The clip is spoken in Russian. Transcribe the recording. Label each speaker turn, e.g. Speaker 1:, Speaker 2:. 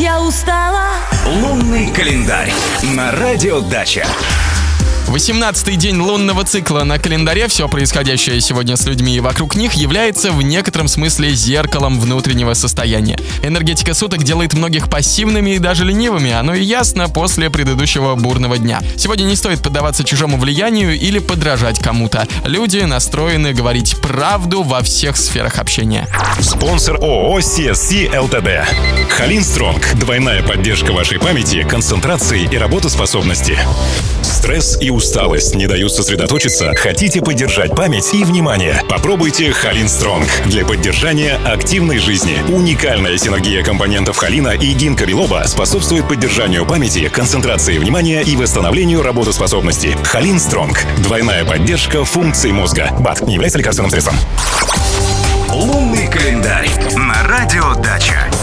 Speaker 1: я устала.
Speaker 2: Лунный календарь на радио Дача.
Speaker 3: 18-й день лунного цикла на календаре. Все происходящее сегодня с людьми и вокруг них является в некотором смысле зеркалом внутреннего состояния. Энергетика суток делает многих пассивными и даже ленивыми. Оно и ясно после предыдущего бурного дня. Сегодня не стоит поддаваться чужому влиянию или подражать кому-то. Люди настроены говорить правду во всех сферах общения.
Speaker 4: Спонсор ООО CSC ЛТД. Халин Стронг. Двойная поддержка вашей памяти, концентрации и работоспособности. Стресс и усталость не дают сосредоточиться? Хотите поддержать память и внимание? Попробуйте Халин Стронг для поддержания активной жизни. Уникальная синергия компонентов холина и гинка билоба способствует поддержанию памяти, концентрации внимания и восстановлению работоспособности. Халин Стронг. Двойная поддержка функций мозга. БАД не является лекарственным средством.
Speaker 2: Лунный календарь на радио Дача.